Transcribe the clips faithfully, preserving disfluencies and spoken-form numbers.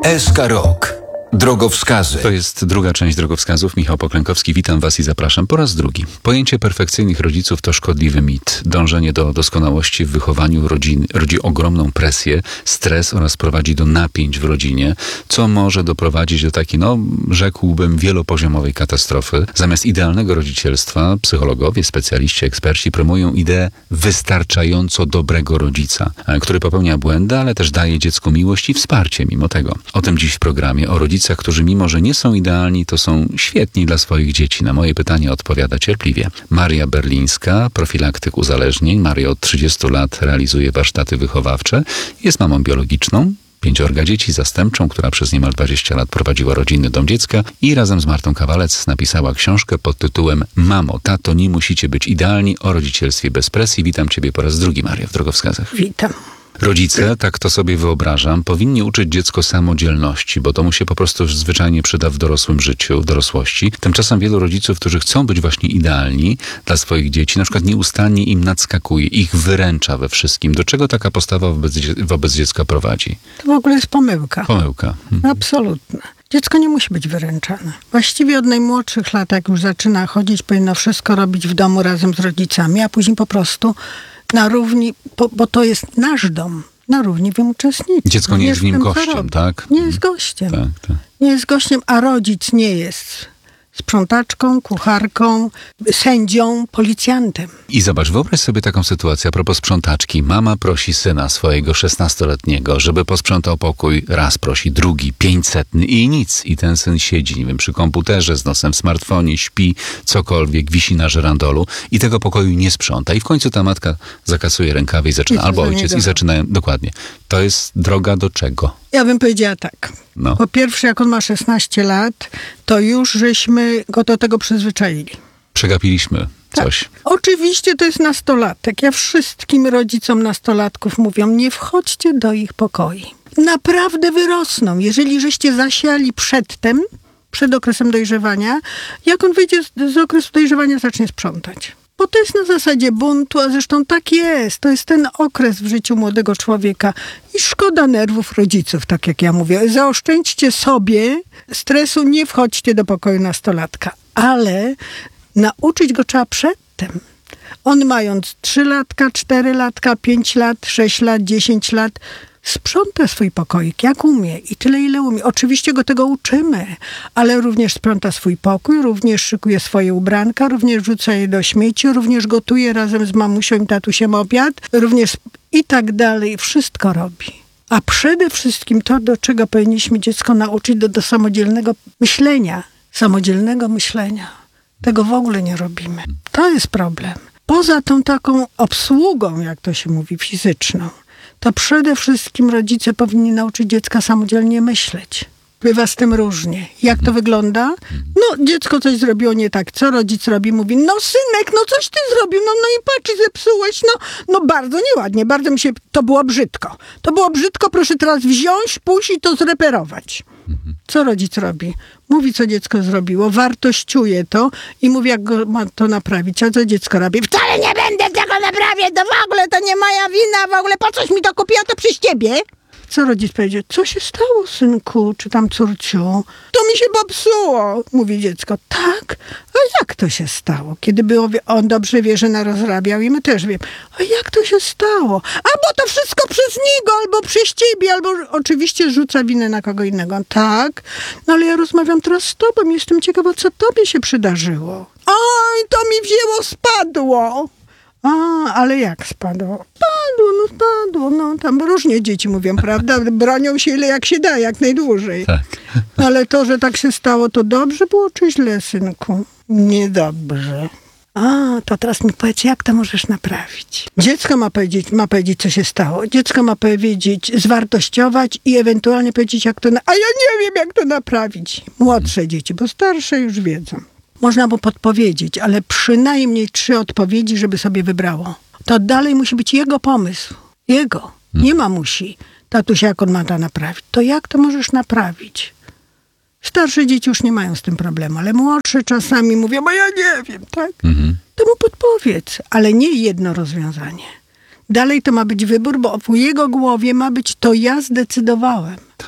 S K Rok. Drogowskazy. To jest druga część drogowskazów. Michał Poklękowski, witam Was i zapraszam po raz drugi. Pojęcie perfekcyjnych rodziców to szkodliwy mit. Dążenie do doskonałości w wychowaniu rodzin rodzi ogromną presję, stres oraz prowadzi do napięć w rodzinie, co może doprowadzić do takiej, no rzekłbym, wielopoziomowej katastrofy. Zamiast idealnego rodzicielstwa psychologowie, specjaliści, eksperci promują ideę wystarczająco dobrego rodzica, który popełnia błędy, ale też daje dziecku miłość i wsparcie mimo tego. O tym dziś w programie, o rodzicach, którzy mimo, że nie są idealni, to są świetni dla swoich dzieci. Na moje pytanie odpowiada cierpliwie Maria Berlińska, profilaktyk uzależnień. Maria od trzydziestu lat realizuje warsztaty wychowawcze. Jest mamą biologiczną, pięciorga dzieci, zastępczą, która przez niemal dwadzieścia lat prowadziła rodzinny dom dziecka i razem z Martą Kawalec napisała książkę pod tytułem Mamo, tato, nie musicie być idealni, o rodzicielstwie bez presji. Witam Ciebie po raz drugi, Maria, w drogowskazach. Witam. Rodzice, tak to sobie wyobrażam, powinni uczyć dziecko samodzielności, bo to mu się po prostu zwyczajnie przyda w dorosłym życiu, w dorosłości. Tymczasem wielu rodziców, którzy chcą być właśnie idealni dla swoich dzieci, na przykład nieustannie im nadskakuje, ich wyręcza we wszystkim. Do czego taka postawa wobec, wobec dziecka prowadzi? To w ogóle jest pomyłka. Pomyłka. Mhm. Absolutna. Dziecko nie musi być wyręczane. Właściwie od najmłodszych lat, jak już zaczyna chodzić, powinno wszystko robić w domu razem z rodzicami, a później po prostu na równi, bo, bo to jest nasz dom, na równi w nim uczestniczy. Dziecko nie jest w nim tym, gościem, tak? Nie jest gościem. Tak, tak. Nie jest gościem, a rodzic nie jest sprzątaczką, kucharką, sędzią, policjantem. I zobacz, wyobraź sobie taką sytuację a propos sprzątaczki. Mama prosi syna swojego szesnastoletniego, żeby posprzątał pokój. Raz prosi, drugi, pięćsetny i nic. I ten syn siedzi, nie wiem, przy komputerze, z nosem w smartfonie, śpi, cokolwiek, wisi na żerandolu i tego pokoju nie sprząta. I w końcu ta matka zakasuje rękawy i zaczyna, I albo ojciec, niego. i zaczynają, dokładnie. To jest droga do czego? Ja bym powiedziała tak. No. Po pierwsze, jak on ma szesnaście lat, to już żeśmy go do tego przyzwyczaili. Przegapiliśmy coś. Tak. Oczywiście to jest nastolatek. Ja wszystkim rodzicom nastolatków mówię, nie wchodźcie do ich pokoi. Naprawdę wyrosną. Jeżeli żeście zasiali przedtem, przed okresem dojrzewania, jak on wyjdzie z, z okresu dojrzewania, zacznie sprzątać. Bo to jest na zasadzie buntu, a zresztą tak jest. To jest ten okres w życiu młodego człowieka. I szkoda nerwów rodziców, tak jak ja mówię. Zaoszczędźcie sobie stresu, nie wchodźcie do pokoju nastolatka. Ale nauczyć go trzeba przedtem. On mając trzy latka, cztery latka, pięć lat, sześć lat, dziesięć lat, sprząta swój pokoik, jak umie i tyle, ile umie. Oczywiście go tego uczymy, ale również sprząta swój pokój, również szykuje swoje ubranka, również rzuca je do śmieci, również gotuje razem z mamusią i tatusiem obiad, również i tak dalej. Wszystko robi. A przede wszystkim to, do czego powinniśmy dziecko nauczyć, do, do samodzielnego myślenia. Samodzielnego myślenia. Tego w ogóle nie robimy. To jest problem. Poza tą taką obsługą, jak to się mówi, fizyczną, to przede wszystkim rodzice powinni nauczyć dziecka samodzielnie myśleć. Bywa z tym różnie. Jak to wygląda? No, dziecko coś zrobiło nie tak. Co rodzic robi? Mówi, no synek, no coś ty zrobił, no, no i patrz, zepsułeś, no, no bardzo nieładnie, bardzo mi się, to było brzydko. To było brzydko, proszę teraz wziąć, pójść i to zreperować. Co rodzic robi? Mówi, co dziecko zrobiło, wartościuje to i mówi, jak go ma to naprawić. A co dziecko robi? Wcale nie będę tego naprawiać, to w ogóle to nie moja wina, w ogóle po coś mi to kupiła, to przez ciebie. Co rodzic powiedzie? Co się stało, synku, czy tam córciu? To mi się popsuło, mówi dziecko. Tak? A jak to się stało? Kiedy było, on dobrze wie, że narozrabiał i my też wiemy. A jak to się stało? Albo to wszystko przez niego, albo przez ciebie, albo oczywiście rzuca winę na kogo innego. Tak? No ale ja rozmawiam teraz z tobą, jestem ciekawa, co tobie się przydarzyło. Oj, to mi wzięło, spadło. A, ale jak spadło? Spadło, no spadło, no tam różnie dzieci mówią, prawda? Bronią się ile jak się da, jak najdłużej. Tak. Ale to, że tak się stało, to dobrze było czy źle, synku? Niedobrze. A, to teraz mi powiedz, jak to możesz naprawić? Dziecko ma powiedzieć, ma powiedzieć, co się stało. Dziecko ma powiedzieć, zwartościować i ewentualnie powiedzieć, jak to... Na... A ja nie wiem, jak to naprawić. Młodsze dzieci, bo starsze już wiedzą. Można mu podpowiedzieć, ale przynajmniej trzy odpowiedzi, żeby sobie wybrało. To dalej musi być jego pomysł. Jego. Nie mamusi. Tatusia, jak on ma to naprawić? To jak to możesz naprawić? Starsze dzieci już nie mają z tym problemu, ale młodsze czasami mówią, bo ja nie wiem, tak? Mhm. To mu podpowiedz, ale nie jedno rozwiązanie. Dalej to ma być wybór, bo w jego głowie ma być to ja zdecydowałem.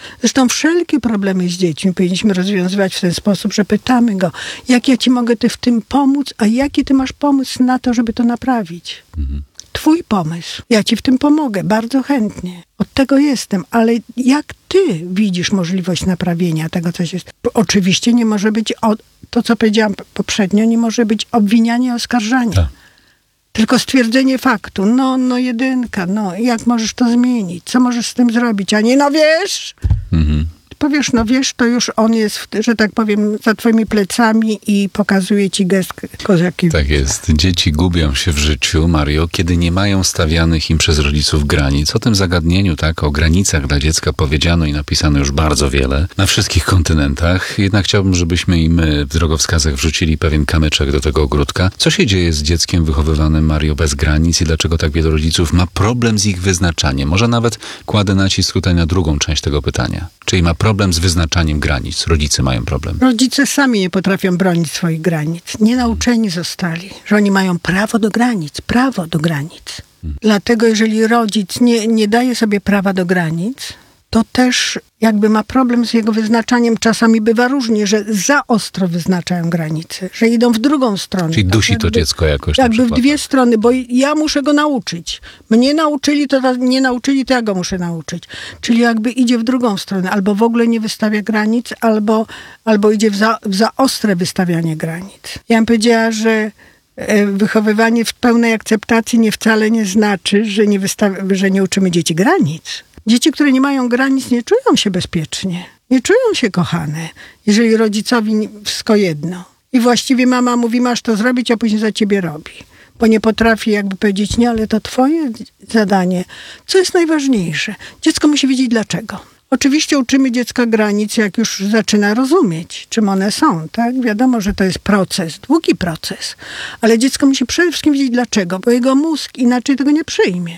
Zresztą wszelkie problemy z dziećmi powinniśmy rozwiązywać w ten sposób, że pytamy go, jak ja ci mogę ty w tym pomóc, a jaki ty masz pomysł na to, żeby to naprawić. Mhm. Twój pomysł. Ja ci w tym pomogę, bardzo chętnie. Od tego jestem, ale jak ty widzisz możliwość naprawienia tego, co się... Oczywiście nie może być, o, to co powiedziałam poprzednio, nie może być obwinianie i oskarżanie. Tak. Tylko stwierdzenie faktu. No, no jedynka, no jak możesz to zmienić? Co możesz z tym zrobić? A nie, no wiesz... Mhm. Powiesz, no wiesz, to już on jest, że tak powiem, za twoimi plecami i pokazuje ci gest Kozakiewicz. Tak jest. Dzieci gubią się w życiu, Mario, kiedy nie mają stawianych im przez rodziców granic. O tym zagadnieniu, tak, o granicach dla dziecka powiedziano i napisano już bardzo wiele na wszystkich kontynentach. Jednak chciałbym, żebyśmy i my w drogowskazach wrzucili pewien kamyczek do tego ogródka. Co się dzieje z dzieckiem wychowywanym, Mario, bez granic i dlaczego tak wielu rodziców ma problem z ich wyznaczaniem? Może nawet kładę nacisk tutaj na drugą część tego pytania. Czyli ma problem z wyznaczaniem granic. Rodzice mają problem. Rodzice sami nie potrafią bronić swoich granic. Nie nauczeni zostali, że oni mają prawo do granic. Prawo do granic. Hmm. Dlatego jeżeli rodzic nie, nie daje sobie prawa do granic, to też jakby ma problem z jego wyznaczaniem. Czasami bywa różnie, że za ostro wyznaczają granice, że idą w drugą stronę. Czyli dusi tak, to jakby, dziecko jakoś. Jakby w dwie strony, bo ja muszę go nauczyć. Mnie nauczyli, to nie nauczyli, to ja go muszę nauczyć. Czyli jakby idzie w drugą stronę. Albo w ogóle nie wystawia granic, albo, albo idzie w za, w za ostre wystawianie granic. Ja bym powiedziała, że wychowywanie w pełnej akceptacji nie wcale nie znaczy, że nie, wystawi- że nie uczymy dzieci granic. Dzieci, które nie mają granic, nie czują się bezpiecznie. Nie czują się kochane, jeżeli rodzicowi wszystko jedno. I właściwie mama mówi, masz to zrobić, a później za ciebie robi. Bo nie potrafi jakby powiedzieć, nie, ale to twoje zadanie. Co jest najważniejsze? Dziecko musi wiedzieć dlaczego. Oczywiście uczymy dziecka granic, jak już zaczyna rozumieć, czym one są, tak? Wiadomo, że to jest proces, długi proces. Ale dziecko musi przede wszystkim wiedzieć dlaczego, bo jego mózg inaczej tego nie przyjmie.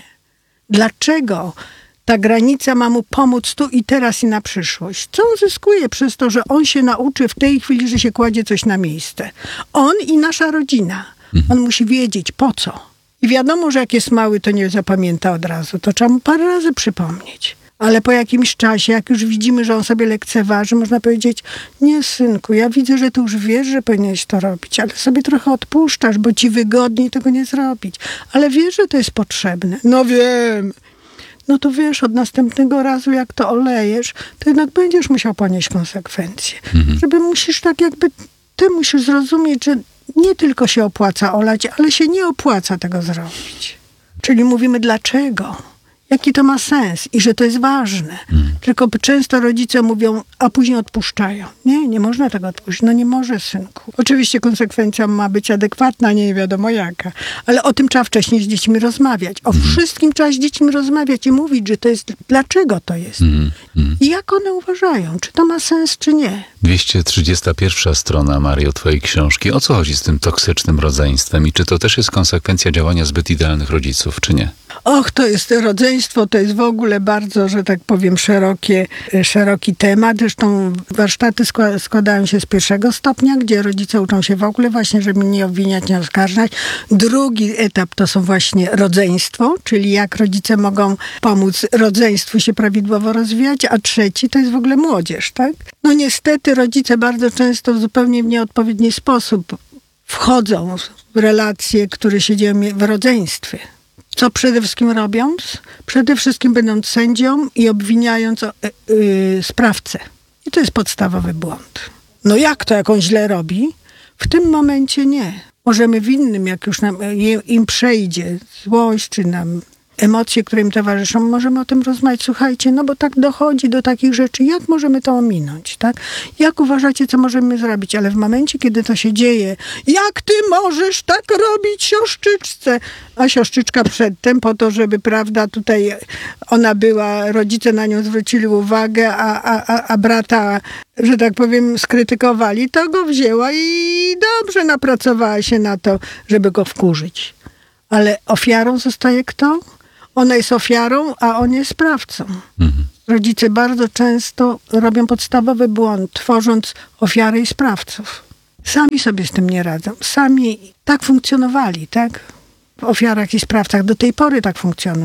Dlaczego ta granica ma mu pomóc tu i teraz i na przyszłość? Co on zyskuje przez to, że on się nauczy w tej chwili, że się kładzie coś na miejsce? On i nasza rodzina. On musi wiedzieć po co. I wiadomo, że jak jest mały, to nie zapamięta od razu. To trzeba mu parę razy przypomnieć. Ale po jakimś czasie, jak już widzimy, że on sobie lekceważy, można powiedzieć, nie synku, ja widzę, że ty już wiesz, że powinieneś to robić, ale sobie trochę odpuszczasz, bo ci wygodniej tego nie zrobić. Ale wiesz, że to jest potrzebne. No wiem. No to wiesz, od następnego razu, jak to olejesz, to jednak będziesz musiał ponieść konsekwencje. Mhm. Żeby musisz tak jakby, ty musisz zrozumieć, że nie tylko się opłaca olać, ale się nie opłaca tego zrobić. Czyli mówimy dlaczego. Jaki to ma sens i że to jest ważne. Hmm. Tylko często rodzice mówią, a później odpuszczają. Nie, nie można tego odpuścić. No nie może, synku. Oczywiście konsekwencja ma być adekwatna, nie wiadomo jaka. Ale o tym trzeba wcześniej z dziećmi rozmawiać. O hmm. wszystkim trzeba z dziećmi rozmawiać i mówić, że to jest, dlaczego to jest. Hmm. Hmm. I jak one uważają, czy to ma sens, czy nie. dwieście trzydziesta pierwsza strona, Mario, twojej książki. O co chodzi z tym toksycznym rodzeństwem i czy to też jest konsekwencja działania zbyt idealnych rodziców, czy nie? Och, to jest rodzeństwo, to jest w ogóle bardzo, że tak powiem, szerokie, szeroki temat. Zresztą warsztaty składają się z pierwszego stopnia, gdzie rodzice uczą się w ogóle właśnie, żeby nie obwiniać, nie oskarżać. Drugi etap to są właśnie rodzeństwo, czyli jak rodzice mogą pomóc rodzeństwu się prawidłowo rozwijać, a trzeci to jest w ogóle młodzież, tak? No niestety rodzice bardzo często w zupełnie w nieodpowiedni sposób wchodzą w relacje, które się dzieją w rodzeństwie. Co przede wszystkim robiąc? Przede wszystkim będąc sędzią i obwiniając yy, sprawcę. I to jest podstawowy błąd. No jak to, jak on źle robi? W tym momencie nie. Możemy w innym, jak już nam, im przejdzie złość, czy nam emocje, które im towarzyszą, możemy o tym rozmawiać. Słuchajcie, no bo tak dochodzi do takich rzeczy. Jak możemy to ominąć, tak? Jak uważacie, co możemy zrobić? Ale w momencie, kiedy to się dzieje, jak ty możesz tak robić siostrzyczce? A siostrzyczka przedtem po to, żeby, prawda, tutaj ona była, rodzice na nią zwrócili uwagę, a, a, a brata, że tak powiem, skrytykowali, to go wzięła i dobrze napracowała się na to, żeby go wkurzyć. Ale ofiarą zostaje kto? Ona jest ofiarą, a on jest sprawcą. Mhm. Rodzice bardzo często robią podstawowy błąd, tworząc ofiary i sprawców. Sami sobie z tym nie radzą. Sami tak funkcjonowali, tak? W ofiarach i sprawcach do tej pory tak funkcjonują.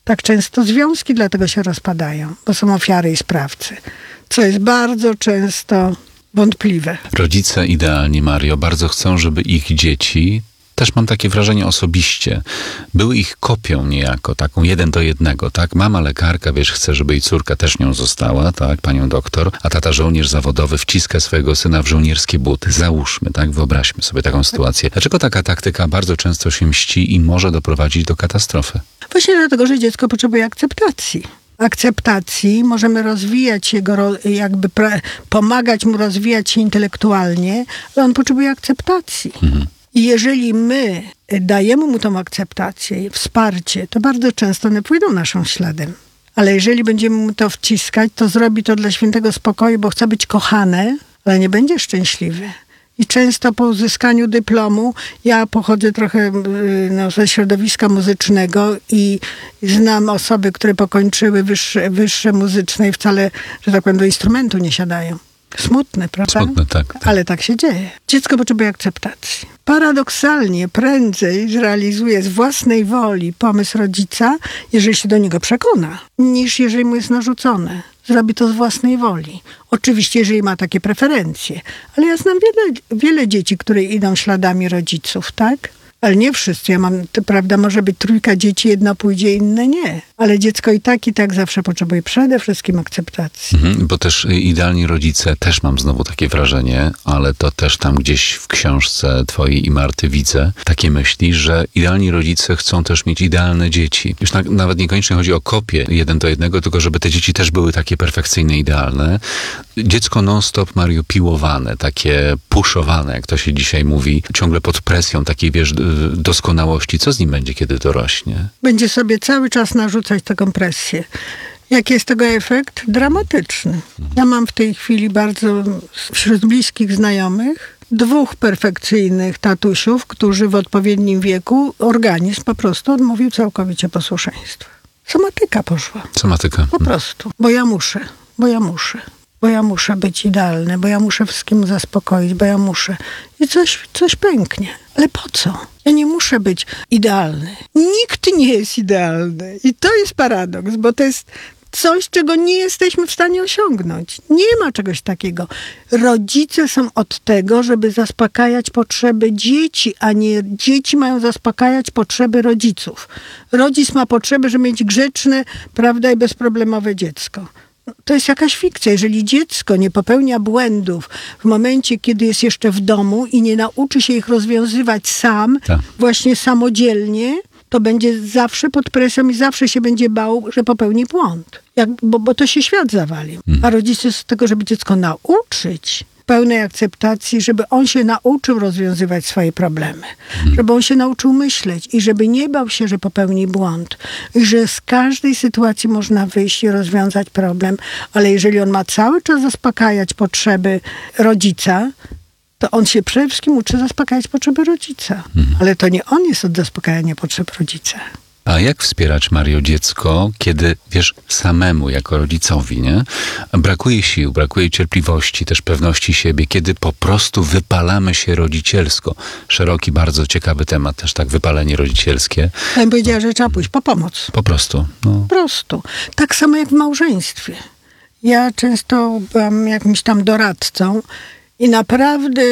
Tak często związki dlatego się rozpadają, bo są ofiary i sprawcy, co jest bardzo często wątpliwe. Rodzice idealni, Mario, bardzo chcą, żeby ich dzieci, też mam takie wrażenie osobiście, były ich kopią niejako, taką jeden do jednego, tak? Mama lekarka, wiesz, chce, żeby jej córka też nią została, tak? Panią doktor, a tata żołnierz zawodowy wciska swojego syna w żołnierskie buty. Załóżmy, tak? Wyobraźmy sobie taką sytuację. Dlaczego taka taktyka bardzo często się mści i może doprowadzić do katastrofy? Właśnie dlatego, że dziecko potrzebuje akceptacji. Akceptacji możemy rozwijać jego, jakby pra- pomagać mu rozwijać się intelektualnie, ale on potrzebuje akceptacji. Mhm. I jeżeli my dajemy mu tą akceptację, wsparcie, to bardzo często one pójdą naszym śladem. Ale jeżeli będziemy mu to wciskać, to zrobi to dla świętego spokoju, bo chce być kochane, ale nie będzie szczęśliwy. I często po uzyskaniu dyplomu, ja pochodzę trochę no, ze środowiska muzycznego i znam osoby, które pokończyły wyższe, wyższe muzyczne i wcale, że tak powiem, do instrumentu nie siadają. Smutne, prawda? Smutne, tak, tak. Ale tak się dzieje. Dziecko potrzebuje akceptacji. Paradoksalnie prędzej zrealizuje z własnej woli pomysł rodzica, jeżeli się do niego przekona, niż jeżeli mu jest narzucone. Zrobi to z własnej woli. Oczywiście, jeżeli ma takie preferencje. Ale ja znam wiele, wiele dzieci, które idą śladami rodziców, tak? Ale nie wszyscy. Ja mam, to prawda, może być trójka dzieci, jedno pójdzie, inne nie. Ale dziecko i tak, i tak zawsze potrzebuje przede wszystkim akceptacji. Mhm, bo też idealni rodzice, też mam znowu takie wrażenie, ale to też tam gdzieś w książce twojej i Marty widzę takie myśli, że idealni rodzice chcą też mieć idealne dzieci. Już na, nawet niekoniecznie chodzi o kopię jeden do jednego, tylko żeby te dzieci też były takie perfekcyjne, idealne. Dziecko non-stop, Mario, piłowane, takie puszowane, jak to się dzisiaj mówi, ciągle pod presją takiej, wiesz, doskonałości. Co z nim będzie, kiedy dorośnie? Będzie sobie cały czas narzucać taką presję. Jaki jest tego efekt? Dramatyczny. Ja mam w tej chwili bardzo wśród bliskich znajomych dwóch perfekcyjnych tatusiów, którzy w odpowiednim wieku organizm po prostu odmówił całkowicie posłuszeństwa. Somatyka poszła. Somatyka. Po prostu. Bo ja muszę, bo ja muszę. Bo ja muszę być idealny, bo ja muszę wszystkim zaspokoić, bo ja muszę. I coś, coś pęknie. Ale po co? Ja nie muszę być idealny. Nikt nie jest idealny. I to jest paradoks, bo to jest coś, czego nie jesteśmy w stanie osiągnąć. Nie ma czegoś takiego. Rodzice są od tego, żeby zaspokajać potrzeby dzieci, a nie dzieci mają zaspokajać potrzeby rodziców. Rodzic ma potrzeby, żeby mieć grzeczne, prawda, i bezproblemowe dziecko. To jest jakaś fikcja. Jeżeli dziecko nie popełnia błędów w momencie, kiedy jest jeszcze w domu i nie nauczy się ich rozwiązywać sam, tak. właśnie samodzielnie, to będzie zawsze pod presją i zawsze się będzie bał, że popełni błąd. Jak, bo, bo to się świat zawali. Hmm. A rodzice z tego, żeby dziecko nauczyć pełnej akceptacji, żeby on się nauczył rozwiązywać swoje problemy. Hmm. Żeby on się nauczył myśleć i żeby nie bał się, że popełni błąd. I że z każdej sytuacji można wyjść i rozwiązać problem. Ale jeżeli on ma cały czas zaspokajać potrzeby rodzica, to on się przede wszystkim uczy zaspokajać potrzeby rodzica. Hmm. Ale to nie on jest od zaspokajania potrzeb rodzica. A jak wspierać, Mario, dziecko, kiedy, wiesz, samemu jako rodzicowi, nie? Brakuje sił, brakuje cierpliwości, też pewności siebie, kiedy po prostu wypalamy się rodzicielsko. Szeroki, bardzo ciekawy temat, też tak, wypalenie rodzicielskie. Ja bym powiedziała, że trzeba pójść po pomoc. Po prostu. No. Po prostu. Tak samo jak w małżeństwie. Ja często byłam jakimś tam doradcą i naprawdę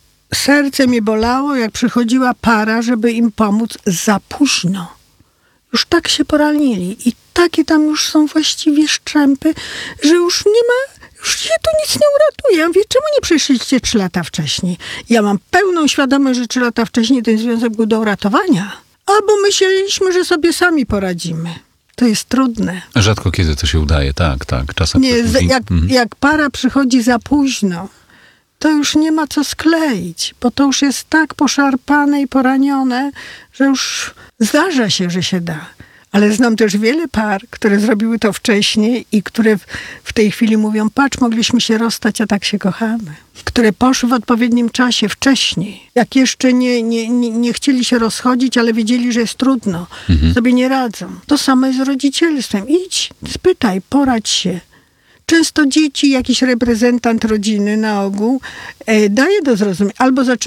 serce mnie bolało, jak przychodziła para, żeby im pomóc za późno. Już tak się poranili i takie tam już są właściwie szczępy, że już nie ma, już się tu nic nie uratuje. Ja mówię, czemu nie przyszliście trzy lata wcześniej? Ja mam pełną świadomość, że trzy lata wcześniej ten związek był do uratowania. Albo myśleliśmy, że sobie sami poradzimy. To jest trudne. Rzadko kiedy to się udaje, tak, tak. Czasem nie, mówi... jak, mhm. jak para przychodzi za późno, to już nie ma co skleić, bo to już jest tak poszarpane i poranione, że już zdarza się, że się da. Ale znam też wiele par, które zrobiły to wcześniej i które w, w tej chwili mówią, patrz, mogliśmy się rozstać, a tak się kochamy. Które poszły w odpowiednim czasie, wcześniej. Jak jeszcze nie, nie, nie, nie chcieli się rozchodzić, ale wiedzieli, że jest trudno. Mhm. Sobie nie radzą. To samo jest z rodzicielstwem. Idź, spytaj, poradź się. Często dzieci, jakiś reprezentant rodziny na ogół e, daje do zrozumienia. Albo zaczyna